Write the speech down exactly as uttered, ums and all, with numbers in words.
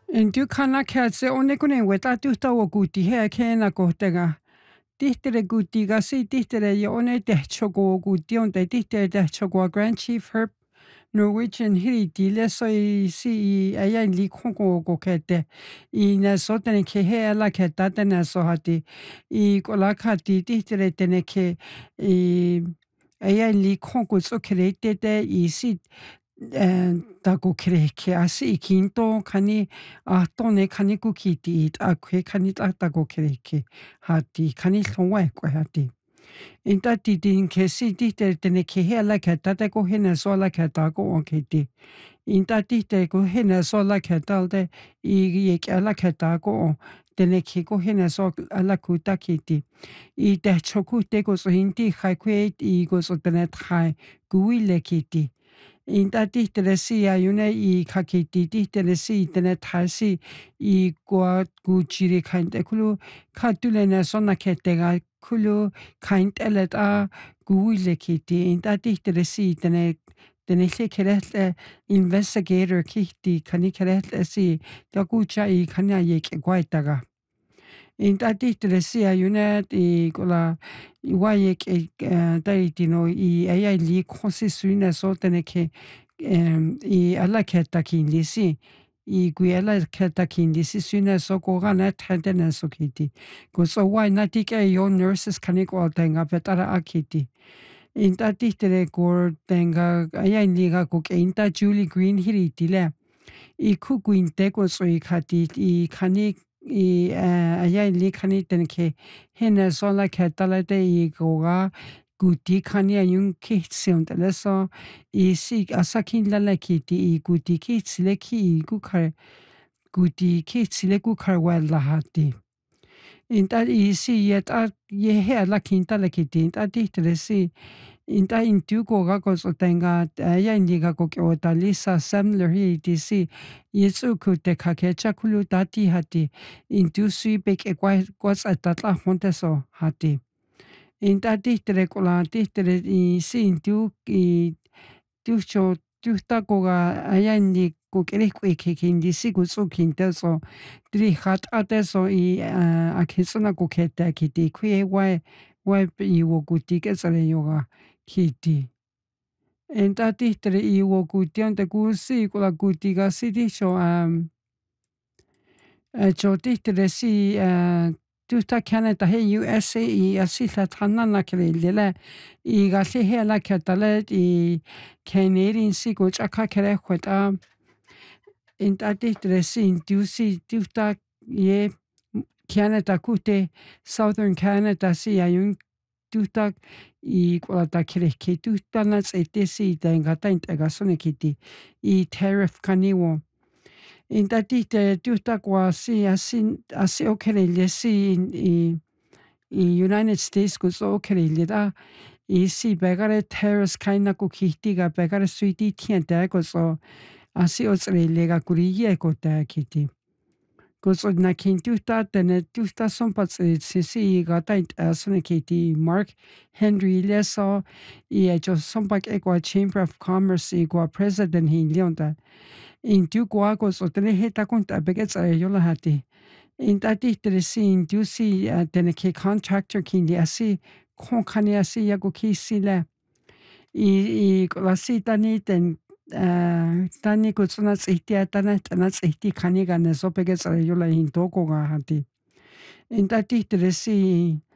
En du kana katse onekune weta tuta wokuti he kena kohtega. Tihtere gutiga si tihtere ja one tehchoko guti on te tihtere tehchoko Grand Chief Herb Norwegian hiriti leso i si aya li kongo go kete i na so tene ke he ala keta tene so hati i kola kati tihtere tene ke i aya li kongo so krete te i si tago kreke asi ikinto kani atone kani kukiti it akwe kani tago kreke hati kani sonwa kwa hati inta titin kesi tite tene ke hela kata te ko hena sola kata ko onketi inta tite ko hena sola kata de i ye ala kata ko tene ke ko hena so ala kuta kiti i te choku te ko so hinti khaikwe i ko so tene thai guile kiti inta tihtere si ayune i kakiti tihtere si tene thasi i kwa kuchiri kainte kulu katulene sona ketega kulu kaintelet a guile kiti inta tihtere si tene tene keretle investigator kiti kani keretle si takucha i kanya yek gwaitaga inta tihtere si ayune i kola i wayek dai dino i aya li konsisuina so tene ke i alla ketta kindisi i gui alla ketta kindisi suna so ko gana tendena so kiti ko so why not take your nurses kanik all tenga betara akiti inta tihtere ko tenga aya liga ko inta Julie Green hiritile i kuguinte ko so i khati i khani i aya li khani tenke hena so la ketala de i goga guti khani ayun kitsion teleso i si asakin la la kiti i guti kitsile ki i gukar guti kitsile gukar wala hati inta i si yet a ye he la kinta la kiti inta tihtere si inta intu ko ga ko so tenga aya indiga ko ke ota Lisa Semler hi ti si yetsu ku te kake chakulu dati hati intu sui bek e kwa kwa tatla honte so hati inta tihtere ko la tihtere i si intu i tucho tuta ko ga aya indi ko kere ko ke kindi si ko so kinte so tri hat ate so i a kisuna ko kete kiti kwe wa wa i wo guti ke sare yoga kiti enta tihtere i wo guti ante kusi ko la guti ga si di sho um cho tihtere si tuta Canada he U S A i asila tanana kele lele i ga se he la ketale i Canadian si ko chaka kere khweta enta tihtere si intu si tuta ye Canada kute Southern Canada si ayun tuta i kwata kireke tuta na tsete si tenga tainta ga sone kiti i tariff kaniwo inta tite tuta kwa si asin asi okere le si i i United States ko so okere le da i si begare tariffs kaina ko kiti ga begare suiti tienta ko so asi otsre le ga kuriye ko ta kiti Koso na kintuta tene tuta son pas sisi gata asune kiti Mark Henry leso i jo sompak ekwa Chamber of Commerce ikwa president hi lionta in tu kwa koso tene heta konta begets yola hati in tati tresi in tu si tene ke contractor kindi asi konkani asi yago kisile i i klasi tani ten tani ko tsuna tsihtia tana tana tsihti khani ga ne so pege tsare yola hin to ko ga hati in tati tresi